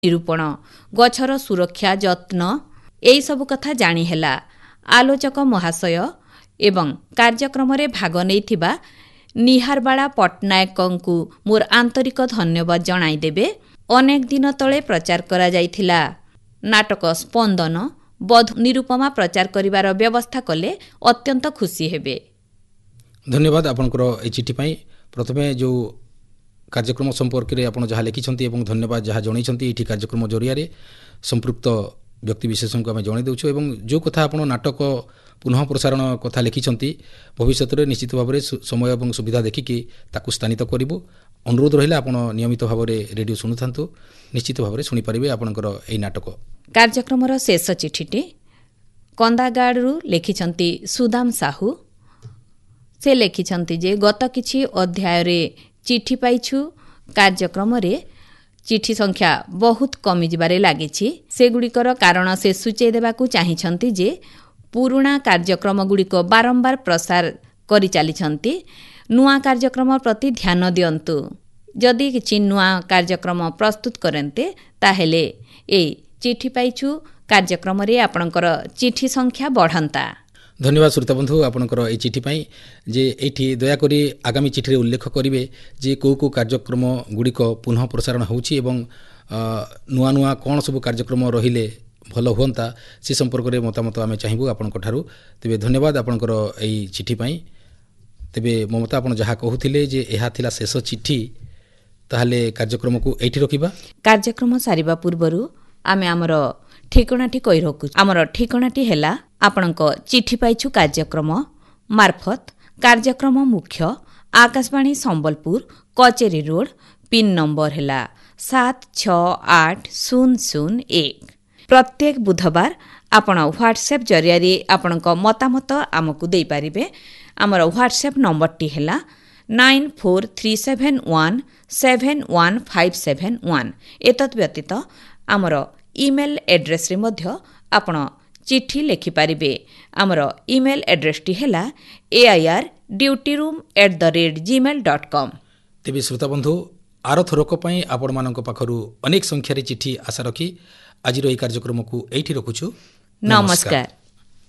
ନିରୂପଣ, ଗଛର ସୁରକ୍ଷା ଯତ୍ନ ଏହିସବୁ କଥା ଜାଣି ହେଲା। ଆଲୋଚକ ମହାଶୟ ଏବଂ କାର୍ଯ୍ୟକ୍ରମରେ ଭାଗ ନେଇଥିବା ନିହାରବାଳା ପଟ୍ଟନାୟକଙ୍କୁ ମୋର ଆନ୍ତରିକ ଧନ୍ୟବାଦ ଜଣାଇଦେବେ। ଅନେକ ଦିନ ତଳେ ପ୍ରଚାର କରାଯାଇଥିଲା ନାଟକ ସ୍ପନ୍ଦନ ବଧୂ ନିରୂପମା ପ୍ରଚାର କରିବାର ବ୍ୟବସ୍ଥା କଲେ ଅତ୍ୟନ୍ତ ଖୁସି ହେବେ। ଧନ୍ୟବାଦ ଆପଣଙ୍କର ଏହି ଚିଠି ପାଇଁ। ପ୍ରଥମେ ଯେଉଁ କାର୍ଯ୍ୟକ୍ରମ ସମ୍ପର୍କରେ ଆପଣ ଯାହା ଲେଖିଛନ୍ତି ଏବଂ ଧନ୍ୟବାଦ ଯାହା ଜଣାଇଛନ୍ତି ଏଇଠି କାର୍ଯ୍ୟକ୍ରମ ଜରିଆରେ ସମ୍ପୃକ୍ତ ବ୍ୟକ୍ତିବିଶେଷଙ୍କୁ ଆମେ ଜଣାଇ ଦେଉଛୁ ଏବଂ ଯେଉଁ କଥା ଆପଣ ନାଟକ ପୁନଃ ପ୍ରସାରଣ କଥା ଲେଖିଛନ୍ତି ଭବିଷ୍ୟତରେ ନିଶ୍ଚିତ ଭାବରେ ସମୟ ଏବଂ ସୁବିଧା ଦେଖିକି ତାକୁ ସ୍ଥାନିତ କରିବୁ। ଅନୁରୋଧ ରହିଲା ଆପଣ ନିୟମିତ ଭାବରେ ରେଡ଼ିଓ ଶୁଣୁଥାନ୍ତୁ, ନିଶ୍ଚିତ ଭାବରେ ଶୁଣିପାରିବେ ଆପଣଙ୍କର ଏହି ନାଟକ। କାର୍ଯ୍ୟକ୍ରମର ଶେଷ ଚିଠିଟି କନ୍ଦାଗାଡ଼ରୁ ଲେଖିଛନ୍ତି ସୁଦାମ ସାହୁ। ସେ ଲେଖିଛନ୍ତି ଯେ ଗତ କିଛି ଅଧ୍ୟାୟରେ ଚିଠି ପାଇଛୁ, କାର୍ଯ୍ୟକ୍ରମରେ ଚିଠି ସଂଖ୍ୟା ବହୁତ କମିଯିବାରେ ଲାଗିଛି। ସେଗୁଡ଼ିକର କାରଣ ସେ ସୂଚାଇ ଦେବାକୁ ଚାହିଁଛନ୍ତି ଯେ ପୁରୁଣା କାର୍ଯ୍ୟକ୍ରମଗୁଡ଼ିକ ବାରମ୍ବାର ପ୍ରସାର କରିଚାଲିଛନ୍ତି। ନୂଆ କାର୍ଯ୍ୟକ୍ରମ ପ୍ରତି ଧ୍ୟାନ ଦିଅନ୍ତୁ। ଯଦି କିଛି ନୂଆ କାର୍ଯ୍ୟକ୍ରମ ପ୍ରସ୍ତୁତ କରନ୍ତେ ତାହେଲେ ଏଇ ଚିଠି ପାଇଛୁ କାର୍ଯ୍ୟକ୍ରମରେ ଆପଣଙ୍କର ଚିଠି ସଂଖ୍ୟା ବଢ଼ନ୍ତା। ଧନ୍ୟବାଦ ଶ୍ରୋତାବନ୍ଧୁ ଆପଣଙ୍କର ଏହି ଚିଠି ପାଇଁ। ଯେ ଏଇଠି ଦୟାକରି ଆଗାମୀ ଚିଠିରେ ଉଲ୍ଲେଖ କରିବେ ଯେ କେଉଁ କେଉଁ କାର୍ଯ୍ୟକ୍ରମ ଗୁଡ଼ିକ ପୁନଃ ପ୍ରସାରଣ ହେଉଛି ଏବଂ ନୂଆ ନୂଆ କ'ଣ ସବୁ କାର୍ଯ୍ୟକ୍ରମ ରହିଲେ ଭଲ ହୁଅନ୍ତା ସେ ସମ୍ପର୍କରେ ମତାମତ ଆମେ ଚାହିଁବୁ ଆପଣଙ୍କଠାରୁ। ତେବେ ଧନ୍ୟବାଦ ଆପଣଙ୍କର ଏହି ଚିଠି ପାଇଁ। ତେବେ ମମତା ଆପଣ ଯାହା କହୁଥିଲେ ଯେ ଏହା ଥିଲା ଶେଷ ଚିଠି, ତାହେଲେ କାର୍ଯ୍ୟକ୍ରମକୁ ଏଇଠି ରଖିବା। କାର୍ଯ୍ୟକ୍ରମ ସାରିବା ପୂର୍ବରୁ ଆମେ ଆମର ଠିକଣାଟି କହି ରଖୁଛୁ। ଆମର ଠିକଣାଟି ହେଲା ଆପଣଙ୍କ ଚିଠି ପାଇଛୁ କାର୍ଯ୍ୟକ୍ରମ ମାର୍ଫତ କାର୍ଯ୍ୟକ୍ରମ ମୁଖ୍ୟ ଆକାଶବାଣୀ ସମ୍ବଲପୁର କଚେରୀ ରୋଡ, ପିନ୍ ନମ୍ବର ହେଲା 768001। ପ୍ରତ୍ୟେକ ବୁଧବାର ଆପଣ ହ୍ୱାଟ୍ସଆପ୍ ଜରିଆରେ ଆପଣଙ୍କ ମତାମତ ଆମକୁ ଦେଇପାରିବେ। ଆମର ହ୍ୱାଟ୍ସଆପ୍ ନମ୍ବରଟି ହେଲା 9437171571। ଏତଦ୍ ବ୍ୟତୀତ ଆମର ଇମେଲ୍ ଆଡ୍ରେସ୍ରେ ମଧ୍ୟ ଆପଣ ଚିଠି ଲେଖିପାରିବେ। ଆମର ଇମେଲ୍ ଆଡ୍ରେସ୍ଟି ହେଲା airdutyroom@gmail.com। ତେବେ ଶ୍ରୋତାବନ୍ଧୁ ଆରଥରକ ପାଇଁ ଆପଣମାନଙ୍କ ପାଖରୁ ଅନେକ ସଂଖ୍ୟାରେ ଚିଠି ଆଶା ରଖି ଆଜିର ଏହି କାର୍ଯ୍ୟକ୍ରମକୁ ଏଇଠି ରଖୁଛୁ। ନମସ୍କାର।